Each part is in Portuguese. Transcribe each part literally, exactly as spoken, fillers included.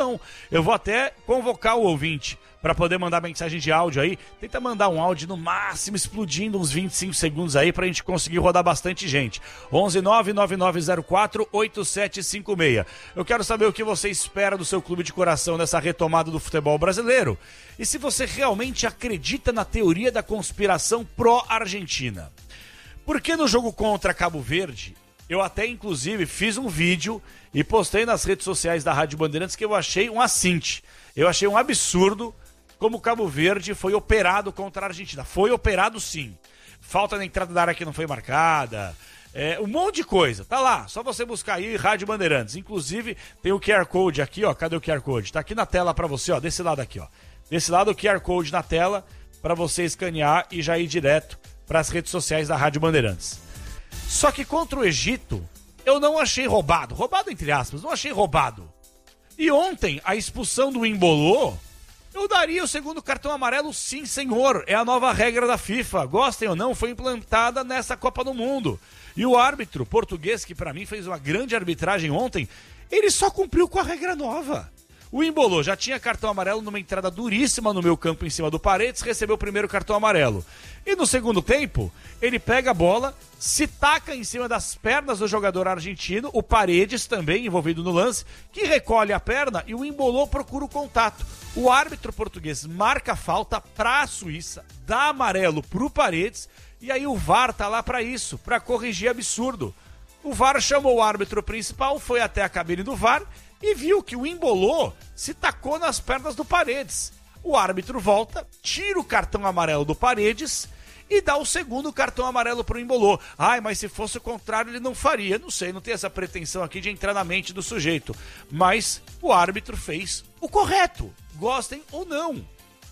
Então, eu vou até convocar o ouvinte para poder mandar mensagem de áudio aí. Tenta mandar um áudio no máximo, explodindo uns vinte e cinco segundos aí pra gente conseguir rodar bastante gente. onze nove nove nove zero quatro oito sete cinco seis. Eu quero saber o que você espera do seu clube de coração nessa retomada do futebol brasileiro. E se você realmente acredita na teoria da conspiração pró-Argentina. Porque no jogo contra Cabo Verde, eu até inclusive fiz um vídeo e postei nas redes sociais da Rádio Bandeirantes que eu achei um assinte. Eu achei um absurdo como o Cabo Verde foi operado contra a Argentina. Foi operado sim. Falta na entrada da área que não foi marcada. É, um monte de coisa. Tá lá, só você buscar aí Rádio Bandeirantes. Inclusive tem o Q R Code aqui, ó. Cadê o Q R Code? Tá aqui na tela pra você, ó. Desse lado aqui, ó. Desse lado o Q R Code na tela pra você escanear e já ir direto pras redes sociais da Rádio Bandeirantes. Só que contra o Egito, eu não achei roubado. Roubado entre aspas, não achei roubado. E ontem, a expulsão do Embolô, eu daria o segundo cartão amarelo sim, senhor. É a nova regra da FIFA. Gostem ou não, foi implantada nessa Copa do Mundo. E o árbitro português, que pra mim fez uma grande arbitragem ontem, ele só cumpriu com a regra nova. O Embolô já tinha cartão amarelo numa entrada duríssima no meu campo em cima do Paredes, recebeu o primeiro cartão amarelo. E no segundo tempo, ele pega a bola, se taca em cima das pernas do jogador argentino, o Paredes também envolvido no lance, que recolhe a perna e o Embolô procura o contato. O árbitro português marca a falta para a Suíça, dá amarelo pro Paredes, e aí o V A R tá lá para isso, para corrigir absurdo. O V A R chamou o árbitro principal, foi até a cabine do V A R, e viu que o Embolô se tacou nas pernas do Paredes. O árbitro volta, tira o cartão amarelo do Paredes e dá o segundo cartão amarelo pro Embolô. Ai, mas se fosse o contrário ele não faria. Não sei, não tem essa pretensão aqui de entrar na mente do sujeito. Mas o árbitro fez o correto. Gostem ou não.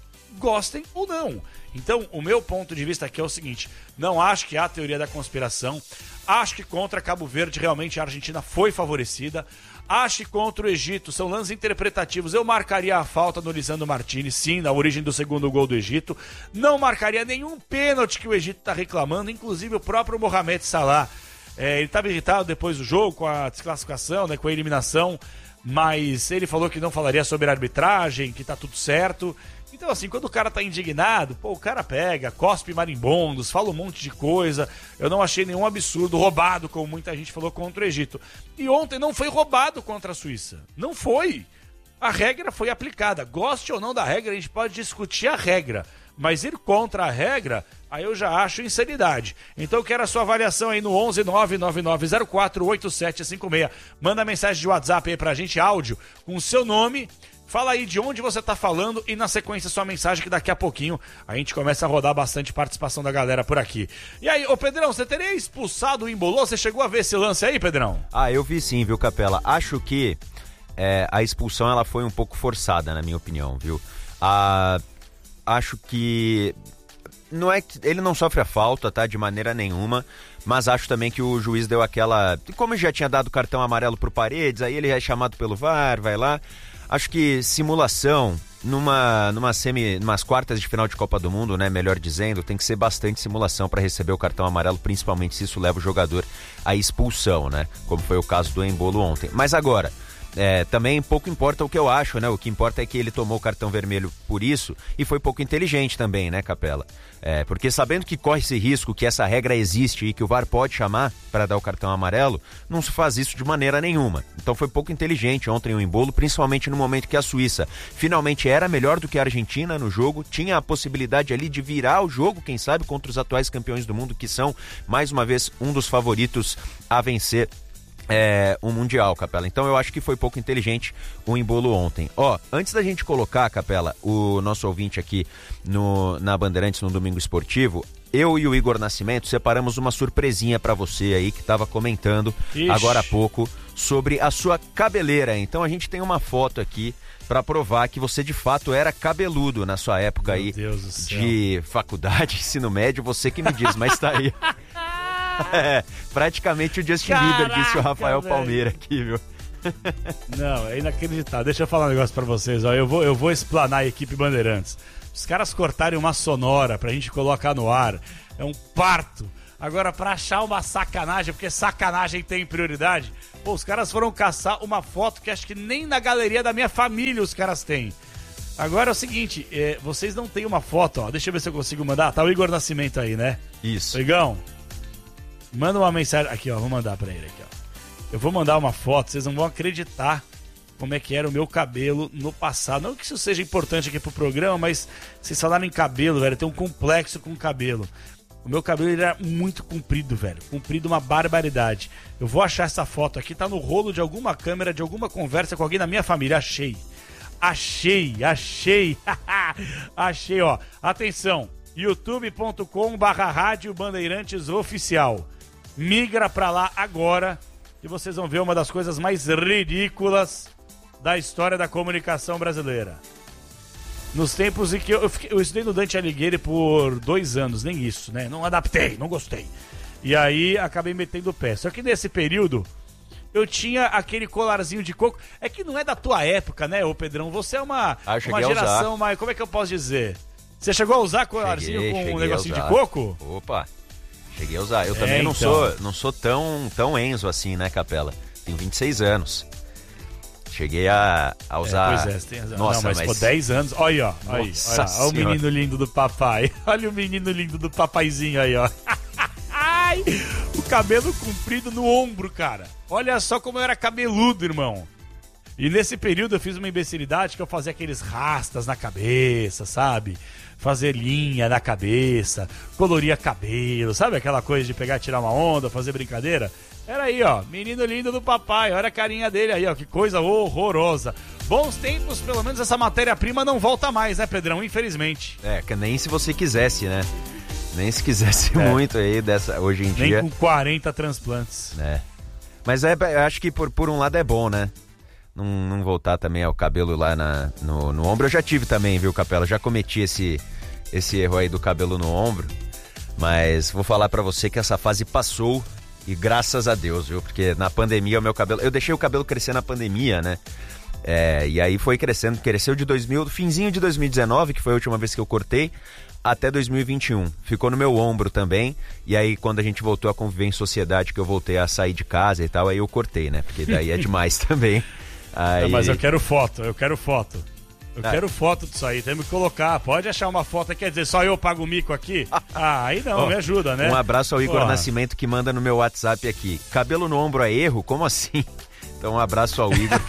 Gostem ou não. Então, o meu ponto de vista aqui é o seguinte. Não acho que há teoria da conspiração. Acho que contra Cabo Verde realmente a Argentina foi favorecida. Acho que contra o Egito são lances interpretativos. Eu marcaria a falta no Lisandro Martinez, sim, na origem do segundo gol do Egito. Não marcaria nenhum pênalti que o Egito está reclamando, inclusive o próprio Mohamed Salah. É, ele estava irritado depois do jogo com a desclassificação, né, com a eliminação, mas ele falou que não falaria sobre a arbitragem, que tá tudo certo. Então, assim, quando o cara tá indignado, pô, o cara pega, cospe marimbondos, fala um monte de coisa. Eu não achei nenhum absurdo, roubado, como muita gente falou, contra o Egito. E ontem não foi roubado contra a Suíça. Não foi. A regra foi aplicada. Goste ou não da regra, a gente pode discutir a regra. Mas ir contra a regra, aí eu já acho insanidade. Então eu quero a sua avaliação aí no onze nove nove nove zero quatro oito sete cinco seis. Manda mensagem de WhatsApp aí pra gente, áudio, com o seu nome. Fala aí de onde você tá falando e na sequência sua mensagem, que daqui a pouquinho a gente começa a rodar bastante participação da galera por aqui. E aí, ô Pedrão, você teria expulsado o Embolô? Você chegou a ver esse lance aí, Pedrão? Ah, eu vi sim, viu, Capela? Acho que é, a expulsão ela foi um pouco forçada, na minha opinião, viu? Ah, acho que não é que ele não sofre a falta, tá, de maneira nenhuma, mas acho também que o juiz deu aquela... Como já tinha dado cartão amarelo pro Paredes, aí ele é chamado pelo V A R, vai lá... Acho que simulação numa, numa semi, numas quartas de final de Copa do Mundo, né, melhor dizendo, tem que ser bastante simulação para receber o cartão amarelo, principalmente se isso leva o jogador à expulsão, né, como foi o caso do Embolo ontem. Mas agora, é, também pouco importa o que eu acho, né, o que importa é que ele tomou o cartão vermelho por isso e foi pouco inteligente também, né, Capela? É, porque sabendo que corre esse risco, que essa regra existe e que o V A R pode chamar para dar o cartão amarelo, não se faz isso de maneira nenhuma. Então foi pouco inteligente ontem o Embolo, principalmente no momento que a Suíça finalmente era melhor do que a Argentina no jogo, tinha a possibilidade ali de virar o jogo, quem sabe, contra os atuais campeões do mundo, que são, mais uma vez, um dos favoritos a vencer É, um Mundial, Capela. Então eu acho que foi pouco inteligente o Embolo ontem. Ó, antes da gente colocar, Capela, o nosso ouvinte aqui no, na Bandeirantes no Domingo Esportivo, eu e o Igor Nascimento separamos uma surpresinha pra você aí que tava comentando Ixi. agora há pouco sobre a sua cabeleira. Então a gente tem uma foto aqui pra provar que você de fato era cabeludo na sua época Meu aí de faculdade, ensino médio, você que me diz, mas tá aí. É, praticamente o Justin Caraca, Bieber, disse o Rafael véio. Palmeira aqui, viu? Não, é inacreditável. Deixa eu falar um negócio pra vocês, ó. Eu vou, eu vou explanar a equipe Bandeirantes. Os caras cortarem uma sonora pra gente colocar no ar. É um parto. Agora, pra achar uma sacanagem, porque sacanagem tem prioridade, pô, os caras foram caçar uma foto que acho que nem na galeria da minha família os caras têm. Agora é o seguinte, é, vocês não têm uma foto, ó, deixa eu ver se eu consigo mandar. Tá o Igor Nascimento aí, né? Isso. Igão, manda uma mensagem, aqui ó, vou mandar pra ele aqui, ó. Eu vou mandar uma foto, vocês não vão acreditar como é que era o meu cabelo no passado. Não que isso seja importante aqui pro programa, mas vocês falaram em cabelo, velho, tem um complexo com o cabelo. O meu cabelo ele era muito comprido, velho. Comprido uma barbaridade. Eu vou achar essa foto aqui, tá no rolo de alguma câmera, de alguma conversa com alguém da minha família. Achei. Achei, achei. Achei, ó. Atenção. youtube ponto com barra Rádio Bandeirantes Oficial. Migra pra lá agora e vocês vão ver uma das coisas mais ridículas da história da comunicação brasileira. Nos tempos em que eu, eu, fiquei, eu estudei no Dante Alighieri por dois anos, nem isso, né? Não adaptei, não gostei. E aí acabei metendo o pé. Só que nesse período eu tinha aquele colarzinho de coco. É que não é da tua época, né, ô Pedrão? Você é uma, ah, uma geração mais... Como é que eu posso dizer? Você chegou a usar colarzinho cheguei, com cheguei um negocinho de coco? Opa, cheguei a usar. Eu é, também não, então. sou, não sou tão, tão Enzo assim, né, Capela? Tenho vinte e seis anos. Cheguei a, a usar... É, pois é, você tem razão. Nossa, não, mas, mas... pô, dez anos... Olha aí, ó. Olha, olha, olha o menino lindo do papai. Olha o menino lindo do papaizinho aí, ó. Ai, o cabelo comprido no ombro, cara. Olha só como eu era cabeludo, irmão. E nesse período eu fiz uma imbecilidade que eu fazia aqueles rastas na cabeça, sabe? Fazer linha na cabeça, coloria cabelo, sabe aquela coisa de pegar e tirar uma onda, fazer brincadeira? Era aí, ó, menino lindo do papai, olha a carinha dele aí, ó, que coisa horrorosa. Bons tempos, pelo menos essa matéria-prima não volta mais, né, Pedrão? Infelizmente. É, que nem se você quisesse, né? Nem se quisesse é. muito aí dessa, hoje em nem dia. Nem com quarenta transplantes. É. Mas é, eu acho que por, por um lado é bom, né? Não, não voltar também ao cabelo lá na, no, no ombro. Eu já tive também, viu, Capela? Já cometi esse, esse erro aí do cabelo no ombro. Mas vou falar pra você que essa fase passou. E graças a Deus, viu? Porque na pandemia o meu cabelo... Eu deixei o cabelo crescer na pandemia, né? É, e aí foi crescendo, cresceu de dois mil, finzinho de dois mil e dezenove, que foi a última vez que eu cortei, até dois mil e vinte e um. Ficou no meu ombro também. E aí quando a gente voltou a conviver em sociedade, que eu voltei a sair de casa e tal, aí eu cortei, né? Porque daí é demais também. Aí... Não, mas eu quero foto, eu quero foto. Eu ah. quero foto disso aí, temos que colocar. Pode achar uma foto, quer dizer, só eu pago o mico aqui? Ah, aí não, oh, me ajuda, né? Um abraço ao Igor Porra. Nascimento que manda no meu WhatsApp aqui. Cabelo no ombro é erro? Como assim? Então um abraço ao Igor.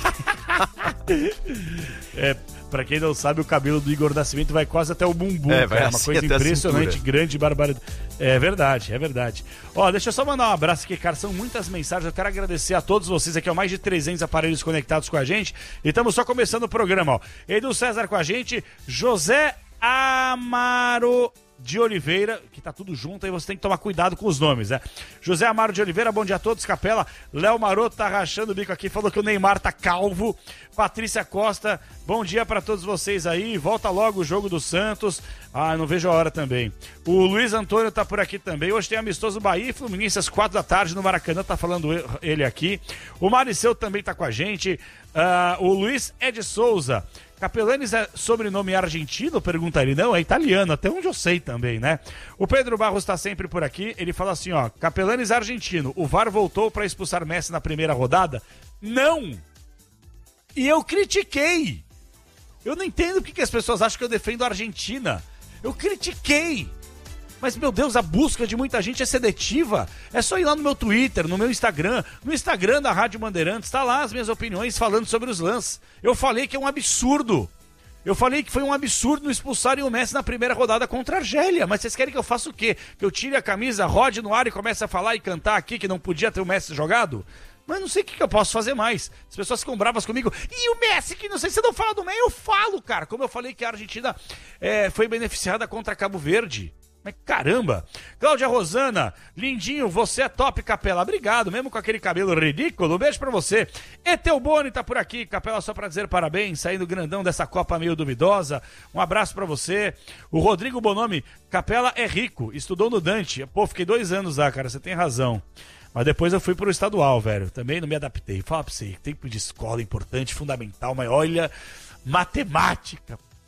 É, pra quem não sabe, o cabelo do Igor Nascimento vai quase até o bumbum, é, cara. É uma coisa impressionante, grande e barbaridade. É verdade, é verdade. Ó, deixa eu só mandar um abraço aqui, cara. São muitas mensagens. Eu quero agradecer a todos vocês aqui, ó. Mais de trezentos aparelhos conectados com a gente. E estamos só começando o programa, ó. Edu César com a gente. José Amaro de Oliveira, que tá tudo junto, aí você tem que tomar cuidado com os nomes, né? José Amaro de Oliveira, bom dia a todos, Capela. Léo Maroto tá rachando o bico aqui, falou que o Neymar tá calvo. Patrícia Costa, bom dia pra todos vocês aí, volta logo o jogo do Santos. Ah, não vejo a hora também. O Luiz Antônio tá por aqui também, hoje tem amistoso Bahia e Fluminense às quatro da tarde no Maracanã, tá falando ele aqui. O Mariceu também tá com a gente. Uh, o Luiz Ed Souza, Capelanes é sobrenome argentino? Pergunta ele. Não, é italiano, até onde eu sei também, né? O Pedro Barros está sempre por aqui. Ele fala assim, ó. Capelanes é argentino. O V A R voltou para expulsar Messi na primeira rodada? Não! E eu critiquei. Eu não entendo porque que as pessoas acham que eu defendo a Argentina. Eu critiquei. Mas, meu Deus, a busca de muita gente é seletiva. É só ir lá no meu Twitter, no meu Instagram, no Instagram da Rádio Bandeirantes, tá lá as minhas opiniões falando sobre os lances. Eu falei que é um absurdo. Eu falei que foi um absurdo expulsarem o Messi na primeira rodada contra a Argélia. Mas vocês querem que eu faça o quê? Que eu tire a camisa, rode no ar e comece a falar e cantar aqui que não podia ter o Messi jogado? Mas não sei o que, que eu posso fazer mais. As pessoas ficam bravas comigo. E o Messi, que não sei se você não fala do Messi, eu falo, cara. Como eu falei que a Argentina é, foi beneficiada contra Cabo Verde. Mas caramba! Cláudia Rosana, lindinho, você é top, Capela. Obrigado, mesmo com aquele cabelo ridículo. Um beijo pra você. Eteu Boni tá por aqui, Capela, só pra dizer parabéns, saindo grandão dessa Copa meio duvidosa. Um abraço pra você. O Rodrigo Bonomi, Capela é rico, estudou no Dante. Pô, fiquei dois anos lá, cara, você tem razão. Mas depois eu fui pro estadual, velho. Também não me adaptei. Fala pra você, tempo de escola importante, fundamental, mas olha, matemática.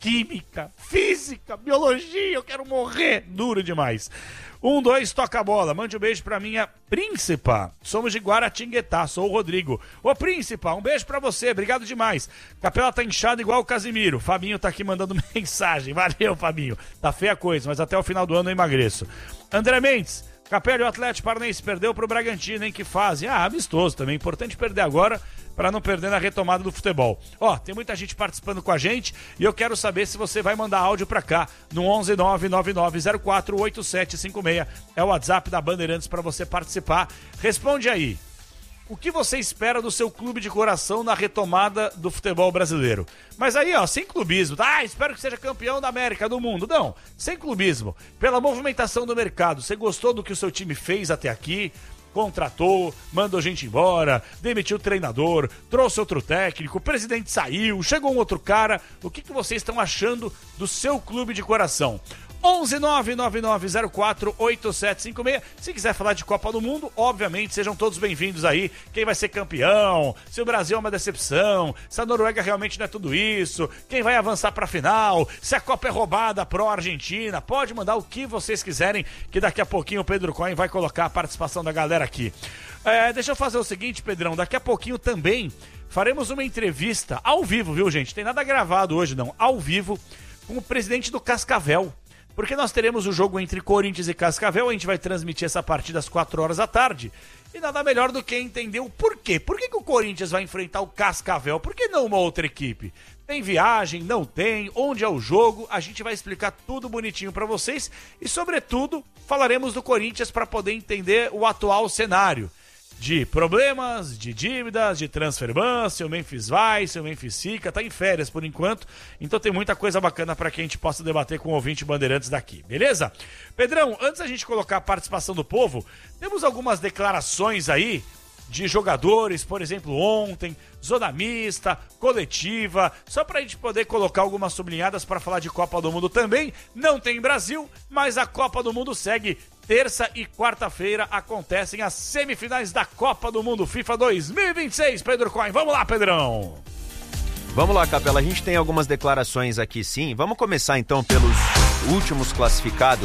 química, física, biologia, eu quero morrer. Duro demais. Um, dois, toca a bola. Mande um beijo pra minha Príncipa. Somos de Guaratinguetá, sou o Rodrigo. Ô, Príncipa, um beijo pra você, obrigado demais. Capela tá inchado igual o Casimiro. Fabinho tá aqui mandando mensagem. Valeu, Fabinho. Tá feia a coisa, mas até o final do ano eu emagreço. André Mendes, Capela e o Atlético Paranaense perdeu pro Bragantino, hein? Que fase. Ah, amistoso também. Importante perder agora para não perder na retomada do futebol. Ó, tem muita gente participando com a gente e eu quero saber se você vai mandar áudio pra cá no onze nove nove nove zero quatro oito sete cinco seis. É o WhatsApp da Bandeirantes para você participar. Responde aí. O que você espera do seu clube de coração na retomada do futebol brasileiro? Mas aí, ó, sem clubismo. Ah, espero que seja campeão da América, do mundo. Não, sem clubismo. Pela movimentação do mercado, você gostou do que o seu time fez até aqui? Contratou, mandou gente embora, demitiu o treinador, trouxe outro técnico, o presidente saiu, chegou um outro cara. O que, que vocês estão achando do seu clube de coração? onze nove nove nove zero quatro oito sete cinco seis. Se quiser falar de Copa do Mundo, obviamente, sejam todos bem-vindos aí. Quem vai ser campeão, se o Brasil é uma decepção, se a Noruega realmente não é tudo isso, quem vai avançar pra final, se a Copa é roubada pró-Argentina. Pode mandar o que vocês quiserem, que daqui a pouquinho o Pedro Cohen vai colocar a participação da galera aqui. É, deixa eu fazer o seguinte, Pedrão, daqui a pouquinho também faremos uma entrevista ao vivo, viu, gente? Tem nada gravado hoje, não. Ao vivo, com o presidente do Cascavel. Porque nós teremos o jogo entre Corinthians e Cascavel, a gente vai transmitir essa partida às quatro horas da tarde. E nada melhor do que entender o porquê. Por que, que o Corinthians vai enfrentar o Cascavel? Por que não uma outra equipe? Tem viagem, não tem, onde é o jogo? A gente vai explicar tudo bonitinho pra vocês. E, sobretudo, falaremos do Corinthians para poder entender o atual cenário. De problemas, de dívidas, de transferban, se o Memphis vai, se o Memphis fica, tá em férias por enquanto, então tem muita coisa bacana para que a gente possa debater com o ouvinte Bandeirantes daqui, beleza? Pedrão, antes da gente colocar a participação do povo, temos algumas declarações aí de jogadores, por exemplo, ontem, zona mista, coletiva, só pra gente poder colocar algumas sublinhadas para falar de Copa do Mundo também. Não tem Brasil, mas a Copa do Mundo segue. Terça e quarta-feira acontecem as semifinais da Copa do Mundo FIFA dois mil e vinte e seis. Pedro Cohen, vamos lá, Pedrão! Vamos lá, Capela, a gente tem algumas declarações aqui sim. Vamos começar então pelos últimos classificados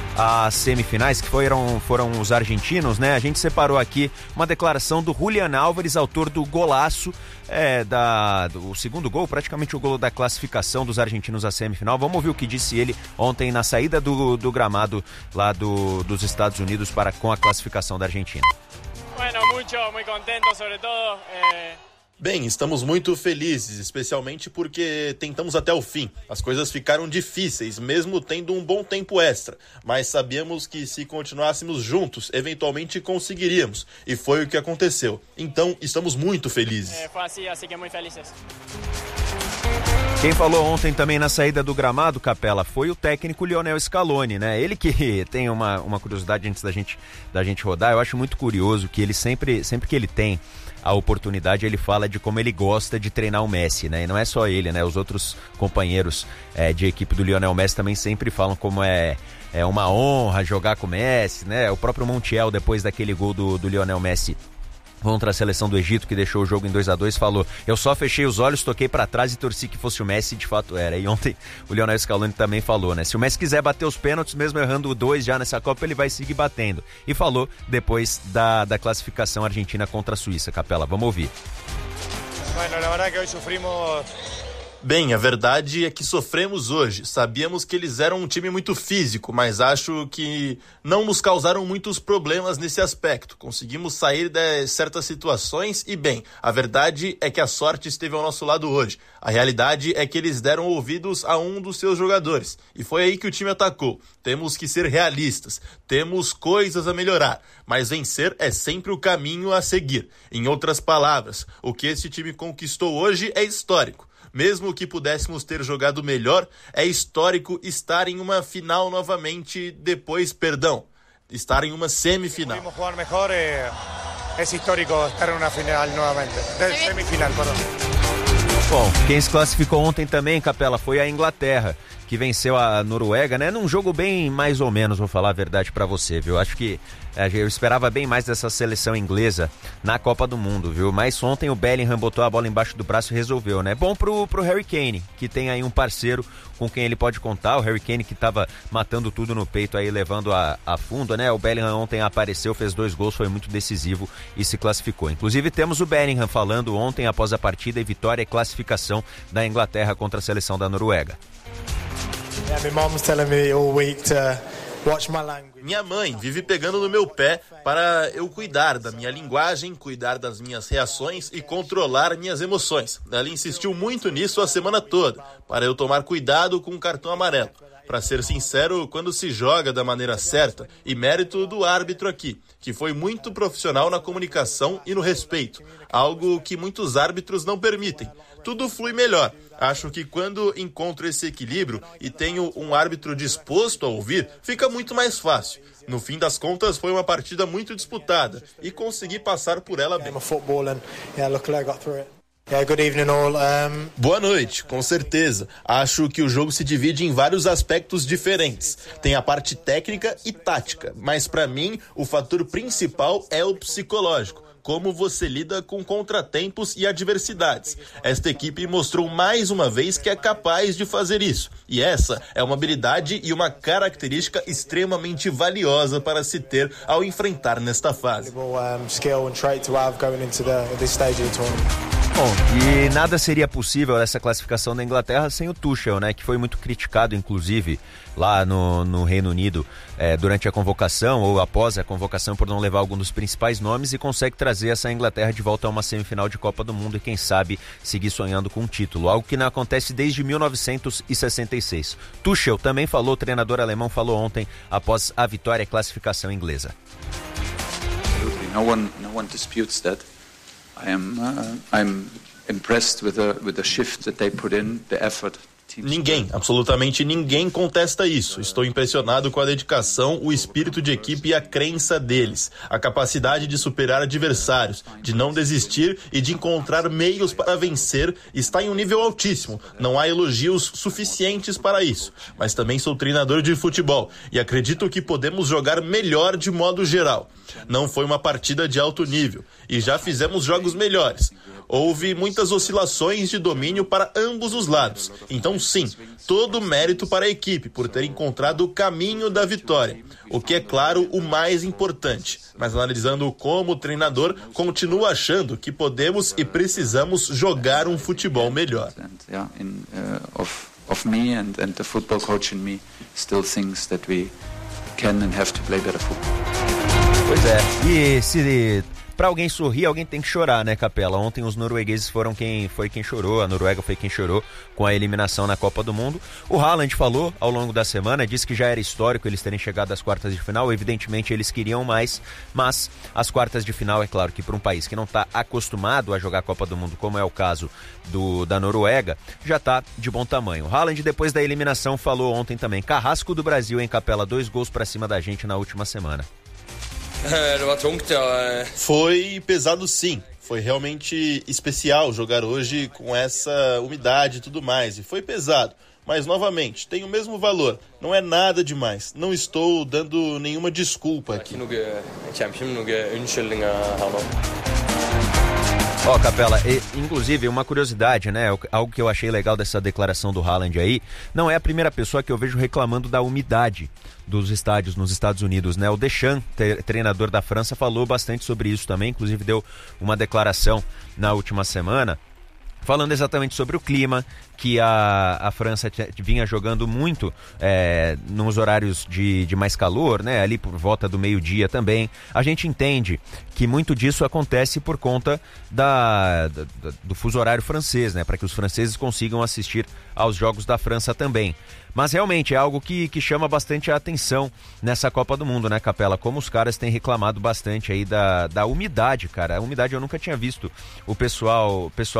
às semifinais, que foram, foram os argentinos, né? A gente separou aqui uma declaração do Julián Álvares, autor do golaço, é, da, do segundo gol, praticamente o gol da classificação dos argentinos à semifinal. Vamos ouvir o que disse ele ontem na saída do, do gramado lá do, dos Estados Unidos para, com a classificação da Argentina. Bueno, muito, muito contento, sobre todo... Eh... Bem, estamos muito felizes, especialmente porque tentamos até o fim. As coisas ficaram difíceis, mesmo tendo um bom tempo extra, mas sabíamos que se continuássemos juntos, eventualmente conseguiríamos, e foi o que aconteceu. Então, estamos muito felizes. É, foi assim, assim que muito felizes. Quem falou ontem também na saída do gramado, Capela, foi o técnico Lionel Scaloni, né? Ele que tem uma, uma curiosidade antes da gente, da gente rodar, eu acho muito curioso que ele sempre, sempre que ele tem a oportunidade, ele fala de como ele gosta de treinar o Messi, né? E não é só ele, né? Os outros companheiros é, de equipe do Lionel Messi também sempre falam como é, é uma honra jogar com o Messi, né? O próprio Montiel, depois daquele gol do, do Lionel Messi contra a seleção do Egito, que deixou o jogo em dois a dois, falou: eu só fechei os olhos, toquei pra trás e torci que fosse o Messi, de fato era. E ontem o Lionel Scaloni também falou, né? Se o Messi quiser bater os pênaltis, mesmo errando dois já nessa Copa, ele vai seguir batendo. E falou depois da, da classificação argentina contra a Suíça. Capela, vamos ouvir. Bueno, la verdad que hoy sufrimos... Bem, a verdade é que sofremos hoje. Sabíamos que eles eram um time muito físico, mas acho que não nos causaram muitos problemas nesse aspecto. Conseguimos sair de certas situações e, bem, a verdade é que a sorte esteve ao nosso lado hoje. A realidade é que eles deram ouvidos a um dos seus jogadores e foi aí que o time atacou. Temos que ser realistas, temos coisas a melhorar, mas vencer é sempre o caminho a seguir. Em outras palavras, o que esse time conquistou hoje é histórico. Mesmo que pudéssemos ter jogado melhor, é histórico estar em uma final novamente depois, perdão, estar em uma semifinal. Pudimos jogar melhor, é, é histórico estar em uma final novamente, semifinal, perdão. Bom, quem se classificou ontem também, Capela, foi a Inglaterra, que venceu a Noruega, né? Num jogo bem mais ou menos, vou falar a verdade pra você, viu? Acho que é, eu esperava bem mais dessa seleção inglesa na Copa do Mundo, viu? Mas ontem o Bellingham botou a bola embaixo do braço e resolveu, né? Bom pro, pro Harry Kane, que tem aí um parceiro com quem ele pode contar. O Harry Kane que tava matando tudo no peito aí, levando a, a fundo, né? O Bellingham ontem apareceu, fez dois gols, foi muito decisivo e se classificou. Inclusive temos o Bellingham falando ontem após a partida e vitória e classificação da Inglaterra contra a seleção da Noruega. Minha mãe vive pegando no meu pé para eu cuidar da minha linguagem, cuidar das minhas reações e controlar minhas emoções. Ela insistiu muito nisso a semana toda, para eu tomar cuidado com o cartão amarelo. Para ser sincero, quando se joga da maneira certa, e mérito do árbitro aqui, que foi muito profissional na comunicação e no respeito, algo que muitos árbitros não permitem. Tudo flui melhor. Acho que quando encontro esse equilíbrio e tenho um árbitro disposto a ouvir, fica muito mais fácil. No fim das contas, foi uma partida muito disputada e consegui passar por ela bem. Boa noite, com certeza. Acho que o jogo se divide em vários aspectos diferentes. Tem a parte técnica e tática, mas para mim o fator principal é o psicológico. Como você lida com contratempos e adversidades. Esta equipe mostrou mais uma vez que é capaz de fazer isso. E essa é uma habilidade e uma característica extremamente valiosa para se ter ao enfrentar nesta fase. Bom, e nada seria possível essa classificação da Inglaterra sem o Tuchel, né? Que foi muito criticado, inclusive, lá no, no Reino Unido, é, durante a convocação ou após a convocação por não levar algum dos principais nomes, e consegue trazer essa Inglaterra de volta a uma semifinal de Copa do Mundo e quem sabe seguir sonhando com um título, algo que não acontece desde mil novecentos e sessenta e seis. Tuchel também falou, o treinador alemão falou ontem após a vitória e classificação inglesa. No one, no one disputes that. I am, uh, I'm impressed with the with the shift that they put in, the effort. Ninguém, absolutamente ninguém contesta isso. Estou impressionado com a dedicação, o espírito de equipe e a crença deles. A capacidade de superar adversários, de não desistir e de encontrar meios para vencer está em um nível altíssimo. Não há elogios suficientes para isso. Mas também sou treinador de futebol e acredito que podemos jogar melhor de modo geral. Não foi uma partida de alto nível e já fizemos jogos melhores. Houve muitas oscilações de domínio para ambos os lados. Então, sim, todo mérito para a equipe por ter encontrado o caminho da vitória. O que é, claro, o mais importante. Mas analisando como treinador, continuo achando que podemos e precisamos jogar um futebol melhor. Of me and, and the football coach in me still thinks that we can and have to play better football. Pois é, e se pra alguém sorrir, alguém tem que chorar, né, Capela? Ontem os noruegueses foram quem foi quem chorou, a Noruega foi quem chorou com a eliminação na Copa do Mundo. O Haaland falou ao longo da semana, disse que já era histórico eles terem chegado às quartas de final, evidentemente eles queriam mais, mas as quartas de final, é claro que para um país que não está acostumado a jogar a Copa do Mundo, como é o caso do, da Noruega, já está de bom tamanho. O Haaland, depois da eliminação, falou ontem também: Carrasco do Brasil, em Capela, dois gols para cima da gente na última semana. Foi pesado, sim. Foi realmente especial jogar hoje com essa umidade e tudo mais. E foi pesado. Mas, novamente, tem o mesmo valor. Não é nada demais. Não estou dando nenhuma desculpa aqui. Ó, oh, Capela, e, inclusive uma curiosidade, né, algo que eu achei legal dessa declaração do Haaland aí, não é a primeira pessoa que eu vejo reclamando da umidade dos estádios nos Estados Unidos, né, o Deschamps, treinador da França, falou bastante sobre isso também, inclusive deu uma declaração na última semana, falando exatamente sobre o clima, que a, a França t- vinha jogando muito é, nos horários de, de mais calor, né? Ali por volta do meio-dia também. A gente entende que muito disso acontece por conta da, da, do fuso horário francês, né? Para que os franceses consigam assistir aos jogos da França também. Mas realmente é algo que, que chama bastante a atenção nessa Copa do Mundo, né, Capela? Como os caras têm reclamado bastante aí da, da umidade, cara. A umidade eu nunca tinha visto o pessoal, o pessoal reclamar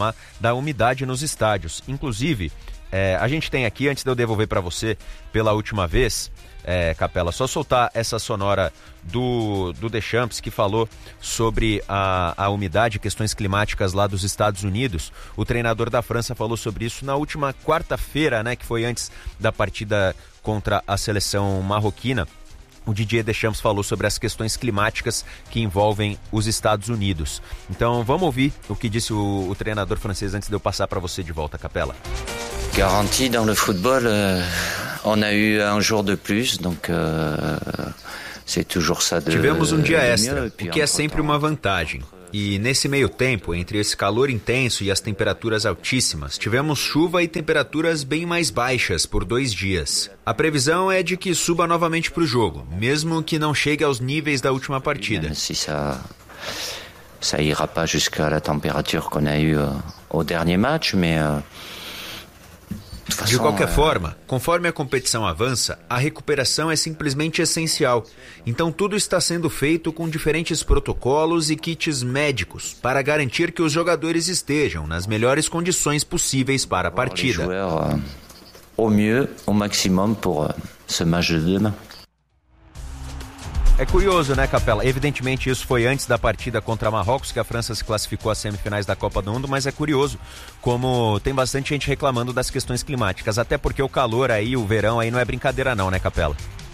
reclamar da umidade nos estádios. Inclusive, é, a gente tem aqui, antes de eu devolver para você pela última vez, é, Capela, só soltar essa sonora do, do Deschamps, que falou sobre a, a umidade, questões climáticas lá dos Estados Unidos. O treinador da França falou sobre isso na última quarta-feira, né, que foi antes da partida contra a seleção marroquina. O Didier Deschamps falou sobre as questões climáticas que envolvem os Estados Unidos. Então vamos ouvir o que disse o, o treinador francês antes de eu passar para você de volta, Capela. Garantie dans le football, euh, on a eu un jour de plus, donc euh, c'est toujours ça de. Tivemos um dia extra, o que é sempre uma vantagem. E nesse meio tempo, entre esse calor intenso e as temperaturas altíssimas, tivemos chuva e temperaturas bem mais baixas por dois dias. A previsão é de que suba novamente para o jogo, mesmo que não chegue aos níveis da última partida. Se ça, ça ira pas jusqu'à la température qu'on a eu au dernier match, mais euh, de qualquer forma, conforme a competição avança, a recuperação é simplesmente essencial. Então tudo está sendo feito com diferentes protocolos e kits médicos para garantir que os jogadores estejam nas melhores condições possíveis para a partida. Au mieux, au maximum pour ce match de demain. É curioso, né, Capela? Evidentemente isso foi antes da partida contra Marrocos, que a França se classificou às semifinais da Copa do Mundo, mas é curioso como tem bastante gente reclamando das questões climáticas, até porque o calor aí, o verão aí não é brincadeira não, né, Capela?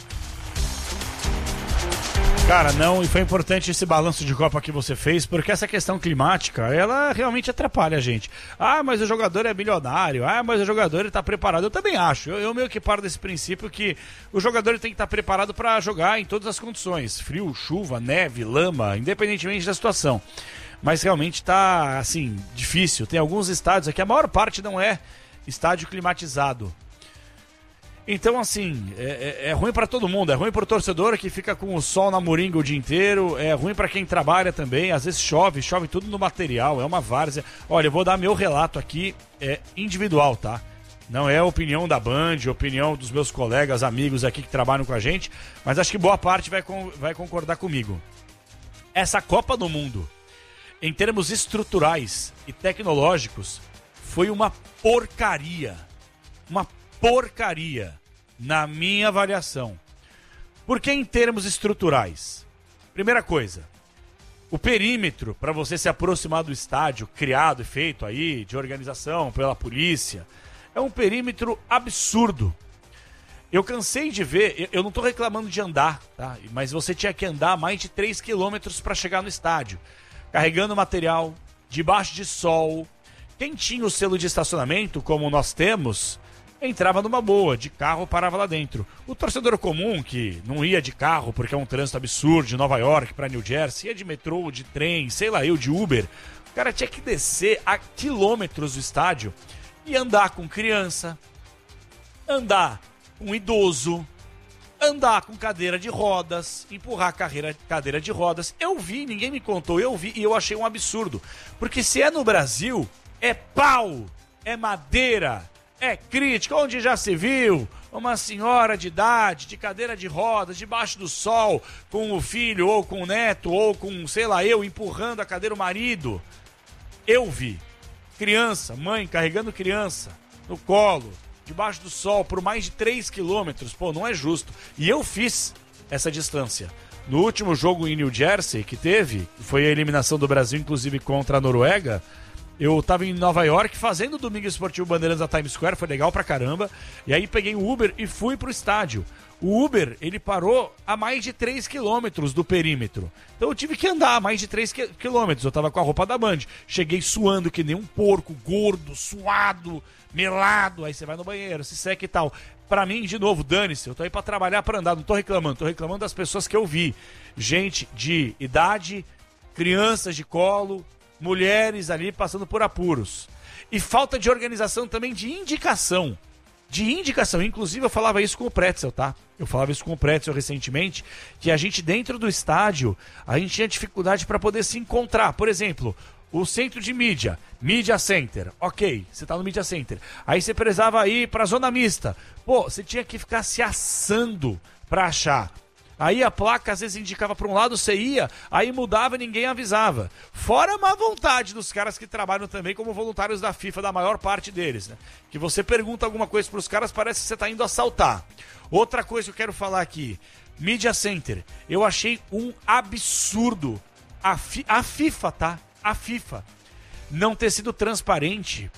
Cara, não, e foi importante esse balanço de Copa que você fez, porque essa questão climática, ela realmente atrapalha a gente. Ah, mas o jogador é milionário, ah, mas o jogador está preparado. Eu também acho, eu, eu meio que paro desse princípio que o jogador tem que estar preparado para jogar em todas as condições, frio, chuva, neve, lama, independentemente da situação. Mas realmente está, assim, difícil. Tem alguns estádios aqui, a maior parte não é estádio climatizado. Então, assim, é, é, é ruim para todo mundo, é ruim para o torcedor que fica com o sol na moringa o dia inteiro, é ruim para quem trabalha também, às vezes chove, chove tudo no material, é uma várzea. Olha, eu vou dar meu relato aqui, é individual, tá? Não é a opinião da Band, opinião dos meus colegas, amigos aqui que trabalham com a gente, mas acho que boa parte vai, com, vai concordar comigo. Essa Copa do Mundo, em termos estruturais e tecnológicos, foi uma porcaria, uma porcaria, na minha avaliação. Porque em termos estruturais, primeira coisa, o perímetro para você se aproximar do estádio, criado e feito aí, de organização pela polícia, é um perímetro absurdo. Eu cansei de ver, eu não estou reclamando de andar, tá? Mas você tinha que andar mais de três quilômetros para chegar no estádio, carregando material, debaixo de sol. Quem tinha o selo de estacionamento, como nós temos, entrava numa boa, de carro parava lá dentro. O torcedor comum, que não ia de carro porque é um trânsito absurdo de Nova York para New Jersey, ia de metrô, de trem, sei lá eu, de Uber, o cara tinha que descer a quilômetros do estádio e andar com criança, andar com idoso, andar com cadeira de rodas, empurrar carreira, cadeira de rodas. Eu vi, ninguém me contou, eu vi e eu achei um absurdo. Porque se é no Brasil, é pau, é madeira, é crítica, onde já se viu uma senhora de idade, de cadeira de rodas, debaixo do sol, com o filho, ou com o neto, ou com, sei lá, eu, empurrando a cadeira o marido. Eu vi criança, mãe carregando criança no colo, debaixo do sol, por mais de três quilômetros. Pô, não é justo. E eu fiz essa distância. No último jogo em New Jersey que teve, foi a eliminação do Brasil, inclusive contra a Noruega, eu tava em Nova York fazendo o Domingo Esportivo Bandeirantes da Times Square, foi legal pra caramba. E aí peguei o Uber e fui pro estádio. O Uber, ele parou a mais de três quilômetros do perímetro. Então eu tive que andar a mais de três quilômetros. Eu tava com a roupa da Band. Cheguei suando que nem um porco, gordo, suado, melado. Aí você vai no banheiro, se seca e tal. Pra mim, de novo, dane-se. Eu tô aí pra trabalhar, pra andar. Não tô reclamando. Tô reclamando das pessoas que eu vi. Gente de idade, crianças de colo, mulheres ali passando por apuros. E falta de organização também, de indicação. De indicação. Inclusive eu falava isso com o Pretzel, tá? Eu falava isso com o Pretzel recentemente, que a gente dentro do estádio, a gente tinha dificuldade para poder se encontrar. Por exemplo, o centro de mídia, Media Center. Ok, você tá no Media Center. Aí você precisava ir pra zona mista. Pô, você tinha que ficar se assando pra achar Aí a placa às vezes indicava para um lado, você ia, aí mudava e ninguém avisava. Fora a má vontade dos caras que trabalham também como voluntários da FIFA, da maior parte deles, né? Que você pergunta alguma coisa para os caras, parece que você está indo assaltar. Outra coisa que eu quero falar aqui, Media Center. Eu achei um absurdo a, fi, a FIFA, tá? A FIFA não ter sido transparente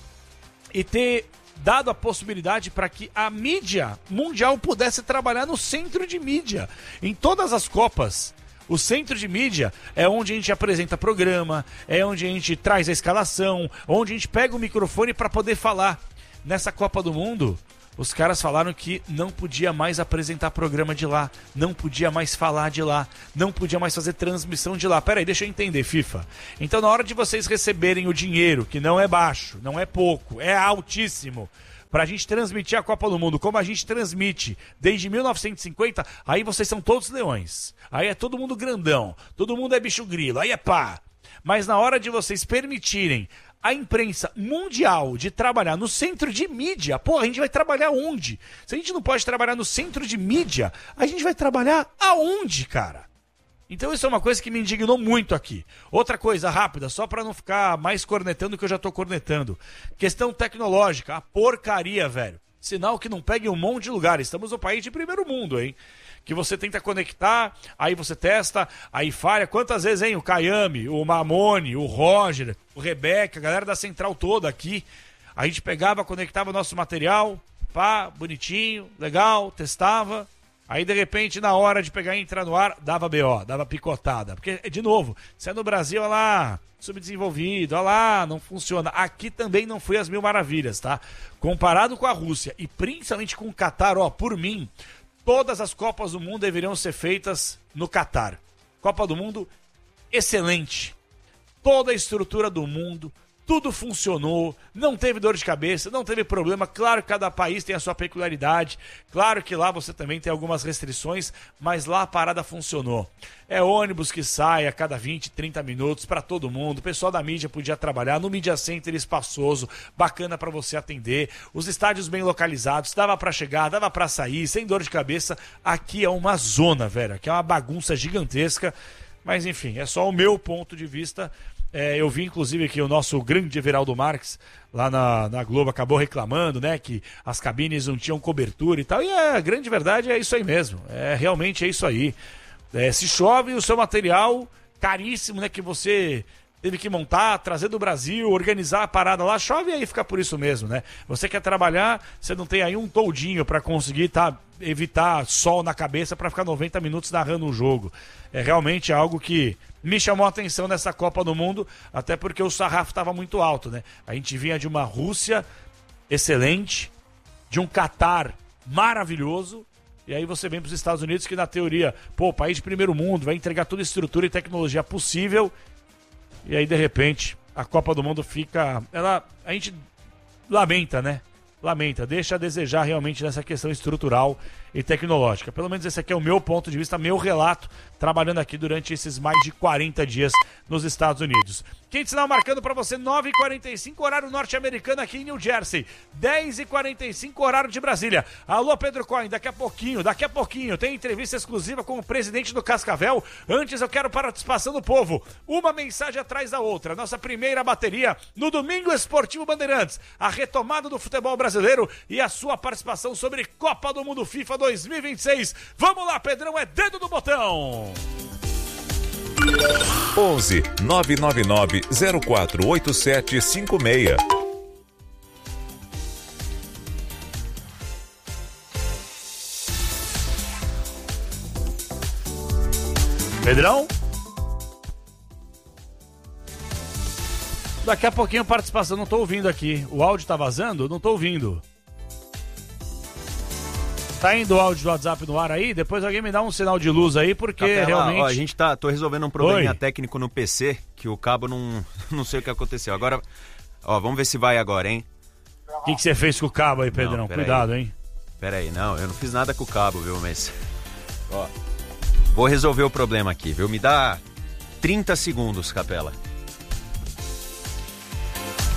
e ter dado a possibilidade para que a mídia mundial pudesse trabalhar no centro de mídia. Em todas as Copas, o centro de mídia é onde a gente apresenta programa, é onde a gente traz a escalação, onde a gente pega o microfone para poder falar. Nessa Copa do Mundo, os caras falaram que não podia mais apresentar programa de lá, não podia mais falar de lá, não podia mais fazer transmissão de lá. Peraí, deixa eu entender, FIFA. Então, na hora de vocês receberem o dinheiro, que não é baixo, não é pouco, é altíssimo, pra gente transmitir a Copa do Mundo, como a gente transmite desde mil novecentos e cinquenta, aí vocês são todos leões. Aí é todo mundo grandão, todo mundo é bicho grilo, aí é pá. Mas na hora de vocês permitirem a imprensa mundial de trabalhar no centro de mídia, pô, a gente vai trabalhar onde? Se a gente não pode trabalhar no centro de mídia, a gente vai trabalhar aonde, cara? Então isso é uma coisa que me indignou muito aqui. Outra coisa rápida, só para não ficar mais cornetando que eu já tô cornetando. Questão tecnológica, a porcaria, velho. Sinal que não pega em um monte de lugar. Estamos no país de primeiro mundo, hein? Que você tenta conectar, aí você testa, aí falha. Quantas vezes, hein? O Kayame, o Mamone, o Roger, o Rebeca, a galera da central toda aqui. A gente pegava, conectava o nosso material, pá, bonitinho, legal, testava. Aí, de repente, na hora de pegar e entrar no ar, dava B O, dava picotada. Porque, de novo, se é no Brasil, olha lá, subdesenvolvido, olha lá, não funciona. Aqui também não foi as mil maravilhas, tá? Comparado com a Rússia e principalmente com o Catar, ó, por mim, todas as Copas do Mundo deveriam ser feitas no Catar. Copa do Mundo, excelente. Toda a estrutura do mundo, tudo funcionou, não teve dor de cabeça, não teve problema. Claro que cada país tem a sua peculiaridade, claro que lá você também tem algumas restrições, mas lá a parada funcionou. É ônibus que sai a cada vinte, trinta minutos para todo mundo, o pessoal da mídia podia trabalhar, no Media Center espaçoso, bacana para você atender, os estádios bem localizados, dava para chegar, dava para sair, sem dor de cabeça. Aqui é uma zona, velho, aqui é uma bagunça gigantesca, mas enfim, é só o meu ponto de vista. É, eu vi, inclusive, que o nosso grande Everaldo Marques, lá na, na Globo, acabou reclamando, né, que as cabines não tinham cobertura e tal, e é, a grande verdade é isso aí mesmo, é, realmente é isso aí. É, se chove, o seu material caríssimo, né, que você teve que montar, trazer do Brasil, organizar a parada lá, chove e aí fica por isso mesmo, né? Você quer trabalhar, você não tem aí um toldinho para conseguir, tá, evitar sol na cabeça para ficar noventa minutos narrando um jogo. É realmente algo que me chamou a atenção nessa Copa do Mundo, até porque o sarrafo estava muito alto, né? A gente vinha de uma Rússia excelente, de um Catar maravilhoso, e aí você vem para os Estados Unidos que na teoria, pô, país de primeiro mundo, vai entregar toda a estrutura e tecnologia possível, e aí de repente a Copa do Mundo fica, ela, a gente lamenta, né? Lamenta, deixa a desejar realmente nessa questão estrutural e tecnológica. Pelo menos esse aqui é o meu ponto de vista, meu relato, trabalhando aqui durante esses mais de quarenta dias nos Estados Unidos. Quinto sinal marcando para você, nove e quarenta e cinco, horário norte-americano aqui em New Jersey. dez e quarenta e cinco, horário de Brasília. Alô, Pedro Cohen, daqui a pouquinho, daqui a pouquinho, tem entrevista exclusiva com o presidente do Cascavel. Antes eu quero participação do povo. Uma mensagem atrás da outra. Nossa primeira bateria no Domingo Esportivo Bandeirantes. A retomada do futebol brasileiro e a sua participação sobre Copa do Mundo FIFA dois mil e vinte e seis. Vamos lá, Pedrão, é dedo no botão. onze nove nove nove zero quatro oito sete cinco seis. Pedrão? Daqui a pouquinho participação, não tô ouvindo aqui. O áudio tá vazando? Não tô ouvindo. Tá indo o áudio do WhatsApp no ar aí? Depois alguém me dá um sinal de luz aí, porque Capela, realmente... Ó, a gente tá, tô resolvendo um probleminha Oi. técnico no P C, que o cabo não... não sei o que aconteceu. Agora, ó, vamos ver se vai agora, hein? O que, que você fez com o cabo aí, Pedrão? Não, Cuidado, aí. hein? Pera aí, não, eu não fiz nada com o cabo, viu, mas... Ó, vou resolver o problema aqui, viu? Me dá trinta segundos, Capela.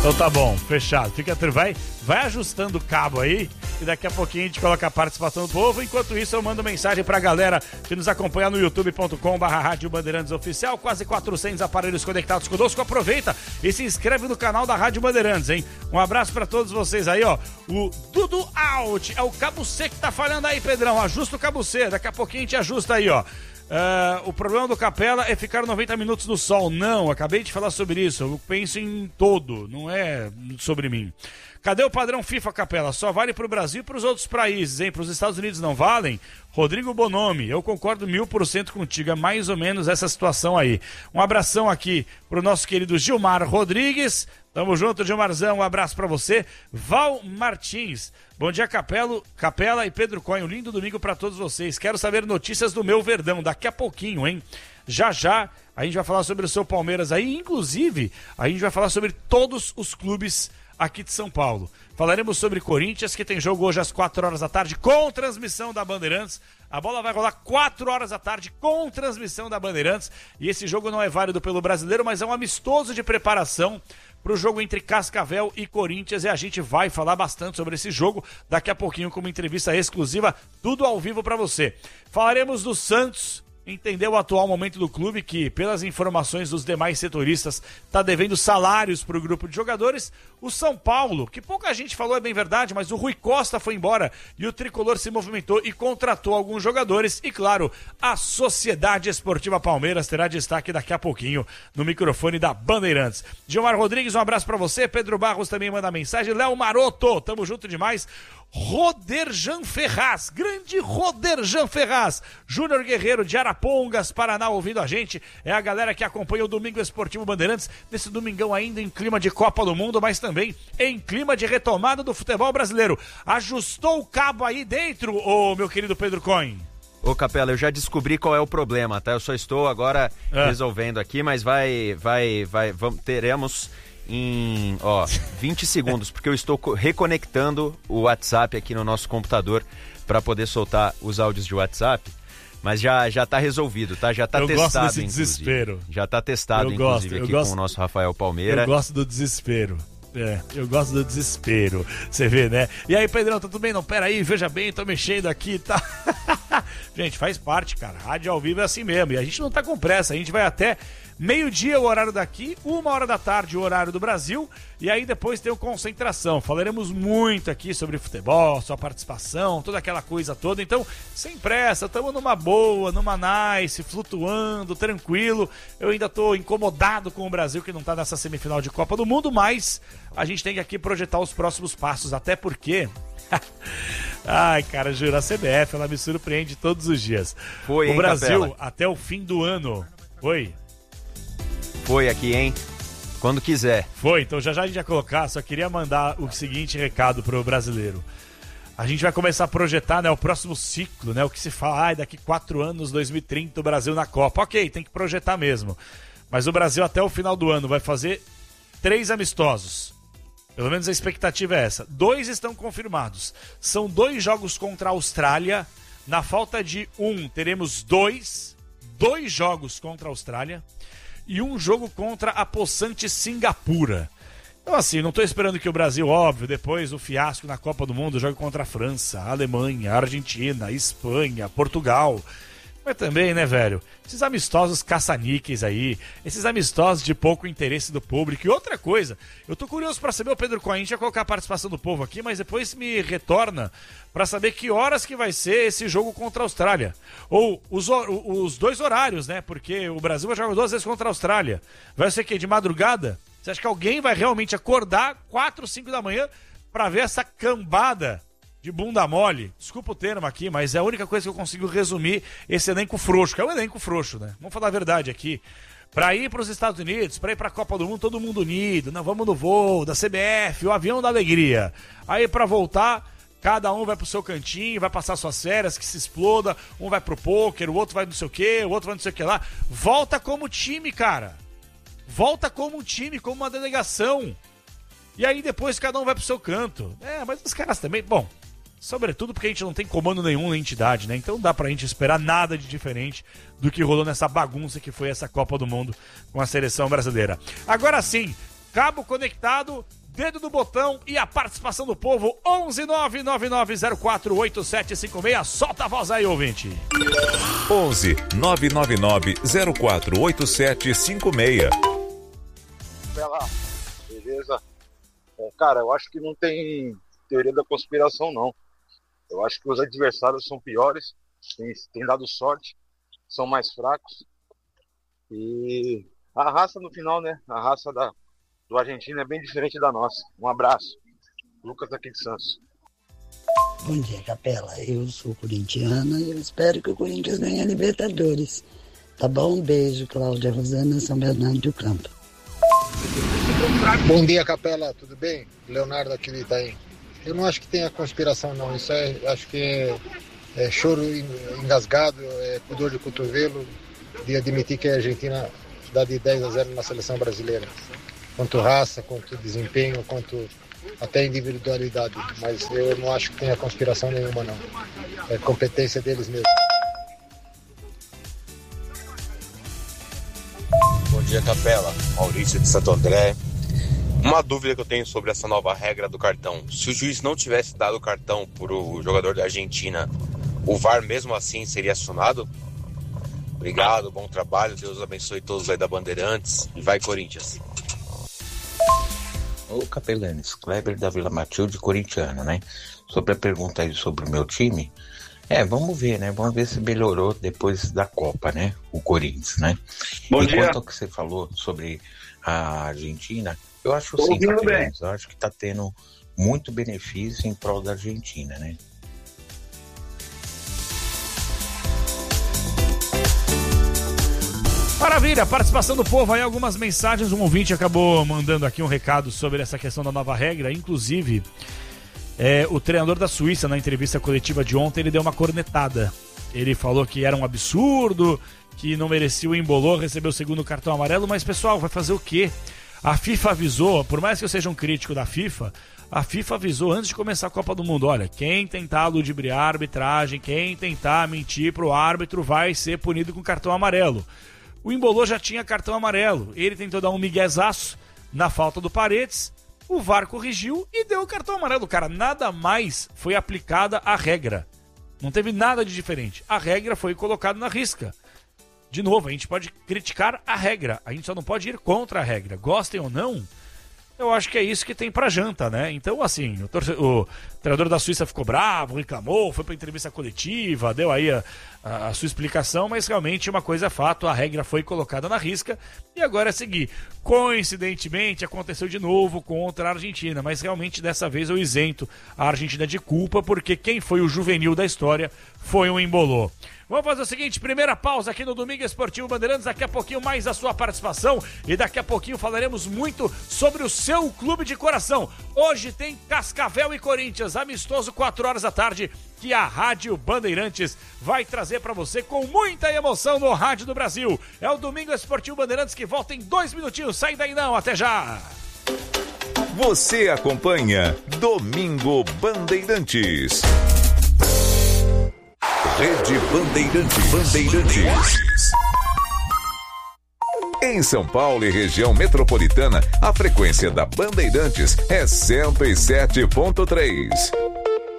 Então tá bom, fechado. Fica, vai, vai ajustando o cabo aí e daqui a pouquinho a gente coloca a participação do povo. Enquanto isso, eu mando mensagem pra galera que nos acompanha no youtube ponto com barra Rádio Bandeirantes Oficial. Quase quatrocentos aparelhos conectados conosco. Aproveita e se inscreve no canal da Rádio Bandeirantes, hein? Um abraço pra todos vocês aí, ó. O Dudu Out é o cabo C que tá falhando aí, Pedrão. Ajusta o cabo C. Daqui a pouquinho a gente ajusta aí, ó. Uh, o problema do Capela é ficar noventa minutos no sol. Não, acabei de falar sobre isso. Eu penso em todo, não é sobre mim. Cadê o padrão FIFA, Capela? Só vale pro Brasil e pros outros países, hein? Pros Estados Unidos não valem? Rodrigo Bonomi, eu concordo mil por cento contigo. É mais ou menos essa situação aí. Um abração aqui pro nosso querido Gilmar Rodrigues. Tamo junto, Gilmarzão. Um abraço pra você. Val Martins. Bom dia, Capelo, Capela e Pedro Coin. Um lindo domingo pra todos vocês. Quero saber notícias do meu Verdão daqui a pouquinho, hein? Já já a gente vai falar sobre o seu Palmeiras aí. Inclusive, a gente vai falar sobre todos os clubes aqui de São Paulo. Falaremos sobre Corinthians, que tem jogo hoje às quatro horas da tarde, com transmissão da Bandeirantes. A bola vai rolar quatro horas da tarde, com transmissão da Bandeirantes. E esse jogo não é válido pelo brasileiro, mas é um amistoso de preparação para o jogo entre Cascavel e Corinthians. E a gente vai falar bastante sobre esse jogo daqui a pouquinho, com uma entrevista exclusiva, tudo ao vivo para você. Falaremos do Santos, entender o atual momento do clube, que, pelas informações dos demais setoristas, está devendo salários para o grupo de jogadores. O São Paulo, que pouca gente falou, é bem verdade, mas o Rui Costa foi embora e o Tricolor se movimentou e contratou alguns jogadores. E, claro, a Sociedade Esportiva Palmeiras terá destaque daqui a pouquinho no microfone da Bandeirantes. Gilmar Rodrigues, um abraço para você. Pedro Barros também manda mensagem. Léo Maroto, tamo junto demais. Roderjan Ferraz, grande Roderjan Ferraz, Júnior Guerreiro de Arapongas, Paraná, ouvindo a gente. É a galera que acompanha o Domingo Esportivo Bandeirantes, nesse domingão ainda em clima de Copa do Mundo, mas também em clima de retomada do futebol brasileiro. Ajustou o cabo aí dentro, ô meu querido Pedro Coin? Ô Capela, eu já descobri qual é o problema, tá? Eu só estou agora é. resolvendo aqui, mas vai, vai, vai, vamos, teremos em, ó, vinte segundos, porque eu estou reconectando o WhatsApp aqui no nosso computador para poder soltar os áudios de WhatsApp, mas já, já tá resolvido, tá? Já tá eu testado, gosto desse inclusive. desespero. Já tá testado, eu inclusive, gosto, aqui gosto, com o nosso Rafael Palmeira. Eu gosto do desespero. É, eu gosto do desespero. Você vê, né? E aí, Pedrão, tá tudo bem? Não, pera aí, veja bem, tô mexendo aqui, tá? Gente, faz parte, cara. Rádio ao vivo é assim mesmo. E a gente não tá com pressa, a gente vai até meio-dia o horário daqui, uma hora da tarde o horário do Brasil, e aí depois tem o Concentração. Falaremos muito aqui sobre futebol, sua participação, toda aquela coisa toda. Então, sem pressa, estamos numa boa, numa nice, flutuando, tranquilo. Eu ainda tô incomodado com o Brasil, que não tá nessa semifinal de Copa do Mundo, mas a gente tem que aqui projetar os próximos passos, até porque... Ai, cara, juro, a C B F, ela me surpreende todos os dias. Foi, o hein, Brasil, Capela? até o fim do ano. Foi? Foi aqui, hein? Quando quiser. Foi, então já já a gente vai colocar, só queria mandar o seguinte recado pro brasileiro. A gente vai começar a projetar, né, o próximo ciclo, né, o que se fala, ai, daqui quatro anos, dois mil e trinta, o Brasil na Copa. Ok, tem que projetar mesmo. Mas o Brasil até o final do ano vai fazer três amistosos. Pelo menos a expectativa é essa. Dois estão confirmados. São dois jogos contra a Austrália. Na falta de um, teremos dois. Dois jogos contra a Austrália. E um jogo contra a possante Singapura. Então assim, não estou esperando que o Brasil, óbvio, depois do fiasco na Copa do Mundo, jogue contra a França, a Alemanha, a Argentina, a Espanha, Portugal. Mas também, né, velho, esses amistosos caça-níqueis aí, esses amistosos de pouco interesse do público. E outra coisa, eu tô curioso pra saber, o Pedro Coin, a gente vai colocar a participação do povo aqui, mas depois me retorna pra saber que horas que vai ser esse jogo contra a Austrália. Ou os, os dois horários, né, porque o Brasil vai jogar duas vezes contra a Austrália. Vai ser o quê, de madrugada? Você acha que alguém vai realmente acordar quatro, cinco da manhã pra ver essa cambada de bunda mole? Desculpa o termo aqui, mas é a única coisa que eu consigo resumir esse elenco frouxo, que é um elenco frouxo, né? Vamos falar a verdade aqui. Pra ir pros Estados Unidos, pra ir pra Copa do Mundo, todo mundo unido, não, vamos no voo da C B F, o avião da alegria. Aí pra voltar, cada um vai pro seu cantinho, vai passar suas férias, que se exploda, um vai pro pôquer, o outro vai não sei o que, o outro vai não sei o que lá. Volta como time, cara. Volta como um time, como uma delegação. E aí depois cada um vai pro seu canto. É, mas os caras também, bom... Sobretudo porque a gente não tem comando nenhum na entidade, né? Então não dá pra gente esperar nada de diferente do que rolou nessa bagunça que foi essa Copa do Mundo com a seleção brasileira. Agora sim, cabo conectado, dedo no botão e a participação do povo. Onze nove nove nove zero quatro oito sete cinco seis. Solta a voz aí, ouvinte. onze nove nove nove zero quatro oito sete cinco seis. Bela, beleza? É, cara, eu acho que não tem teoria da conspiração, não. Eu acho que os adversários são piores, têm, têm dado sorte, são mais fracos. E a raça no final, né? A raça da, do Argentina é bem diferente da nossa. Um abraço. Lucas aqui de Santos. Bom dia, Capela. Eu sou corintiana e eu espero que o Corinthians ganhe a Libertadores. Tá bom? Um beijo, Cláudia Rosana, São Bernardo do Campo. Bom dia, Capela. Tudo bem? Leonardo aqui do Itaim. Eu não acho que tenha conspiração, não. Isso é, acho que é, é choro engasgado, é pudor de cotovelo de admitir que a Argentina dá de dez a zero na seleção brasileira. Quanto raça, quanto desempenho, quanto até individualidade. Mas eu não acho que tenha conspiração nenhuma, não. É competência deles mesmo. Bom dia, Capela. Maurício de Santo André. Uma dúvida que eu tenho sobre essa nova regra do cartão. Se o juiz não tivesse dado o cartão para o jogador da Argentina, o V A R mesmo assim seria acionado? Obrigado, bom trabalho. Deus abençoe todos aí da Bandeirantes. E vai, Corinthians. Ô, Capelanes, Kleber da Vila Matilde, corintiano, né? Sobre a pergunta aí sobre o meu time, é, vamos ver, né? Vamos ver se melhorou depois da Copa, né? O Corinthians, né? Bom e dia. quanto ao que você falou sobre a Argentina, eu acho sim, Capelanes, eu acho que tá tendo muito benefício em prol da Argentina, né? Maravilha, participação do povo aí, algumas mensagens. Um ouvinte acabou mandando aqui um recado sobre essa questão da nova regra. Inclusive, é, o treinador da Suíça, na entrevista coletiva de ontem, ele deu uma cornetada. Ele falou que era um absurdo, que não merecia o embolô, recebeu o segundo cartão amarelo. Mas, pessoal, vai fazer o quê? A FIFA avisou, por mais que eu seja um crítico da FIFA, a FIFA avisou antes de começar a Copa do Mundo: olha, quem tentar ludibriar a arbitragem, quem tentar mentir pro árbitro vai ser punido com cartão amarelo. O Embolô já tinha cartão amarelo. Ele tentou dar um miguezaço na falta do Paredes. O V A R corrigiu e deu o cartão amarelo. Cara, nada mais foi aplicada a regra. Não teve nada de diferente. A regra foi colocada na risca. De novo, a gente pode criticar a regra. A gente só não pode ir contra a regra. Gostem ou não, eu acho que é isso que tem pra janta, né? Então, assim, o, torce... o treinador da Suíça ficou bravo, reclamou, foi pra entrevista coletiva, deu aí a, a, a sua explicação, mas realmente uma coisa é fato, a regra foi colocada na risca e agora é seguir. Coincidentemente, aconteceu de novo contra a Argentina, mas realmente dessa vez eu isento a Argentina de culpa, porque quem foi o juvenil da história foi o Embolô. Vamos fazer o seguinte, primeira pausa aqui no Domingo Esportivo Bandeirantes, daqui a pouquinho mais a sua participação e daqui a pouquinho falaremos muito sobre o seu clube de coração. Hoje tem Cascavel e Corinthians, amistoso quatro horas da tarde, que a Rádio Bandeirantes vai trazer para você com muita emoção no Rádio do Brasil. É o Domingo Esportivo Bandeirantes que volta em dois minutinhos, sai daí não, até já! Você acompanha Domingo Bandeirantes. Rede Bandeirantes. Bandeirantes. Em São Paulo e região metropolitana, a frequência da Bandeirantes é cento e sete ponto três.